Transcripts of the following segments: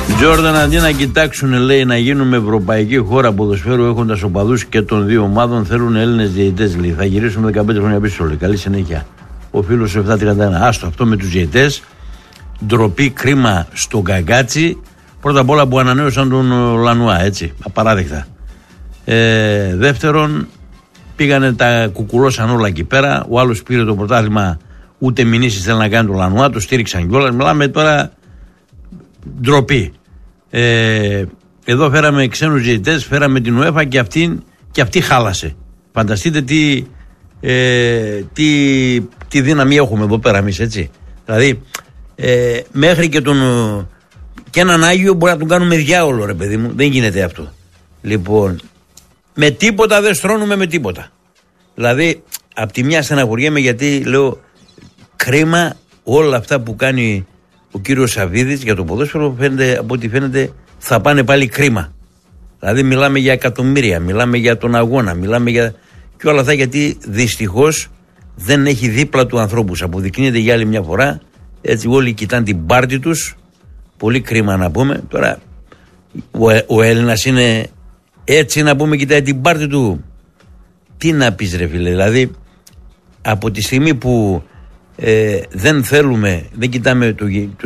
Τζόρνταν, αντί να κοιτάξουν, λέει, να γίνουμε ευρωπαϊκή χώρα ποδοσφαίρου έχοντας οπαδούς και των δύο ομάδων, θέλουν Έλληνες διαιτητές. Λέει, θα γυρίσουμε 15 χρόνια πίσω. Λέει, καλή συνέχεια. Ο φίλος 731. Άστο αυτό με τους διαιτητές. Ντροπή, κρίμα στον Καγκάτσι. Πρώτα απ' όλα που ανανέωσαν τον Λανουά, έτσι. Απαράδεκτα. Δεύτερον, πήγανε τα κουκουλώσαν όλα εκεί πέρα. Ο άλλος πήρε το πρωτάθλημα, ούτε μηνύσεις θέλει να κάνει τον Λανουά, το στήριξαν κιόλας. Μιλάμε τώρα ντροπή. Εδώ φέραμε ξένους διαιτητές, φέραμε την UEFA και αυτή χάλασε. Φανταστείτε τι δύναμη έχουμε εδώ πέρα εμείς, έτσι. Δηλαδή, μέχρι και έναν Άγιο μπορεί να τον κάνουμε διάολο, ρε παιδί μου. Δεν γίνεται αυτό. Λοιπόν, με τίποτα δεν στρώνουμε με τίποτα. Δηλαδή, απ' τη μια στεναχωριέμαι γιατί λέω κρίμα όλα αυτά που κάνει ο κύριος Σαββίδης για το ποδόσφαιρο, από ό,τι φαίνεται θα πάνε πάλι κρίμα. Δηλαδή μιλάμε για εκατομμύρια, μιλάμε για τον αγώνα, μιλάμε για και όλα αυτά, γιατί δυστυχώς δεν έχει δίπλα του ανθρώπους. Αποδεικνύεται για άλλη μια φορά, έτσι όλοι κοιτάνε την πάρτη τους, πολύ κρίμα να πούμε. Τώρα ο Έλληνας είναι έτσι να πούμε, κοιτάει την πάρτη του. Τι να πεις ρε φίλε, δηλαδή από τη στιγμή που δεν θέλουμε, δεν κοιτάμε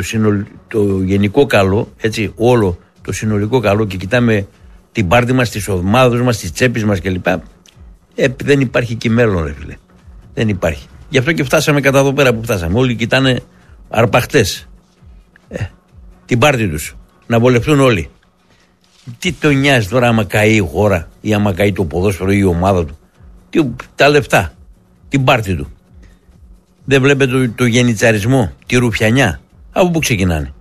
το γενικό καλό, έτσι, όλο το συνολικό καλό και κοιτάμε την πάρτη μας, τις ομάδες μας, τις τσέπες μας κλπ. Δεν υπάρχει και μέλλον ρε φίλε. Δεν υπάρχει. Γι' αυτό και φτάσαμε κατά εδώ πέρα που φτάσαμε. Όλοι κοιτάνε αρπαχτές την πάρτη τους. Να βολευτούν όλοι. Τι το νοιάζει τώρα άμα καεί η χώρα ή άμα καεί το ποδόσφαιρο ή η ομάδα του. Τα λεφτά. Την πάρτη του. Δεν βλέπετε το γενιτσαρισμό, τη ρουφιανιά. Από πού ξεκινάνε.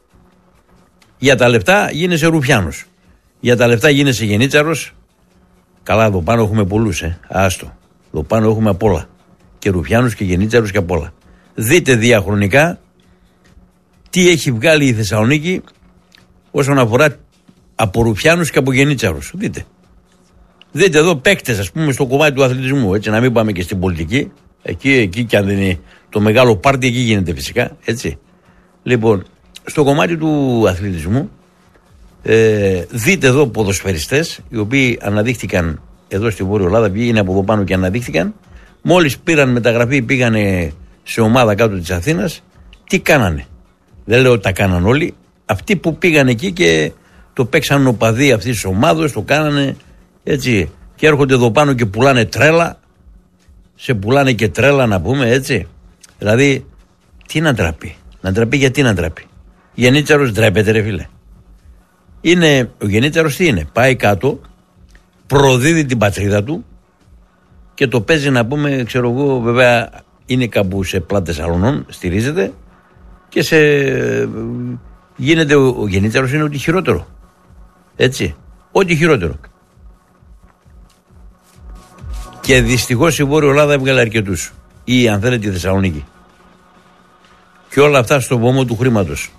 Για τα λεφτά γίνεσαι ρουφιάνος. Για τα λεφτά γίνεσαι γενίτσαρος. Καλά, εδώ πάνω έχουμε πολλούς, άστο. Εδώ πάνω έχουμε απ' όλα. Και ρουφιάνους και γενίτσαρους και απ' όλα. Δείτε διαχρονικά τι έχει βγάλει η Θεσσαλονίκη όσον αφορά από ρουφιάνους και από γενίτσαρους. Δείτε. Δείτε εδώ παίκτες, ας πούμε, στο κομμάτι του αθλητισμού. Έτσι, να μην πάμε και στην πολιτική. Εκεί κι αν δεν είναι το μεγάλο πάρτι, εκεί γίνεται φυσικά. Έτσι. Λοιπόν, στο κομμάτι του αθλητισμού, δείτε εδώ ποδοσφαιριστές οι οποίοι αναδείχθηκαν εδώ στη Βόρεια Ελλάδα, είναι από εδώ πάνω και αναδείχθηκαν. Μόλις πήραν μεταγραφή, πήγανε σε ομάδα κάτω της Αθήνας. Τι κάνανε. Δεν λέω ότι τα κάναν όλοι. Αυτοί που πήγαν εκεί και το παίξαν οπαδοί αυτής της ομάδας, το κάνανε έτσι. Και έρχονται εδώ πάνω και πουλάνε τρέλα. Σε πουλάνε και τρέλα να πούμε, έτσι. Δηλαδή, τι να ντραπεί. Να ντραπεί, γιατί να ντραπεί. Γενίτσαρος ντρέπεται ρε φίλε. Ο γενίτσαρος τι είναι. Πάει κάτω, προδίδει την πατρίδα του και το παίζει να πούμε, ξέρω εγώ, βέβαια είναι κάπου σε πλάτες αλωνών, στηρίζεται και γίνεται ο γενίτσαρος είναι ό,τι χειρότερο. Έτσι. Ό,τι χειρότερο. Και δυστυχώς η Βόρεια Ελλάδα έβγαλε αρκετούς. Ή αν θέλετε τη Θεσσαλονίκη. Και όλα αυτά στο βωμό του χρήματος.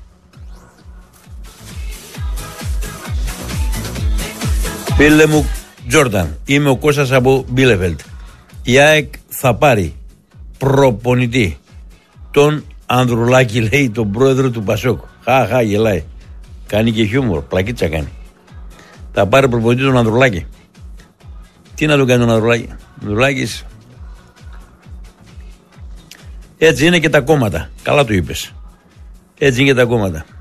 Φίλε μου Τζόρνταν, είμαι ο Κώστας από Μπίλεφελτ. Η ΑΕΚ θα πάρει προπονητή τον Ανδρουλάκη, λέει, τον πρόεδρο του Πασόκ. Χα, γελάει. Κάνει και χιούμορ, πλακίτσα κάνει. Θα πάρει προπονητή τον Ανδρουλάκη. Τι να τον κάνει τον Ανδρουλάκη. Ανδρουλάκης. Έτσι είναι και τα κόμματα. Καλά το είπες. Έτσι είναι και τα κόμματα.